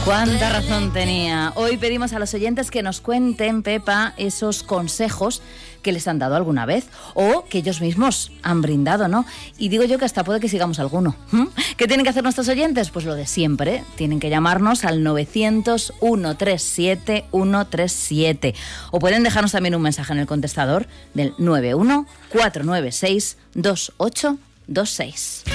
Cuánta razón tenía. Hoy pedimos a los oyentes que nos cuenten, Pepa, esos consejos que les han dado alguna vez o que ellos mismos han brindado, ¿no? Y digo yo que hasta puede que sigamos alguno. ¿Qué tienen que hacer nuestros oyentes? Pues lo de siempre. Tienen que llamarnos al 900-137-137. O pueden dejarnos también un mensaje en el contestador del 91-496-2826.